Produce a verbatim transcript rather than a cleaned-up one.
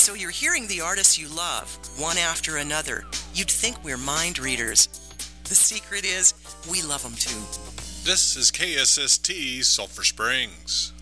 So you're hearing the artists you love, one after another. You'd think we're mind readers. The secret is, we love them too. This is K S S T Sulphur Springs.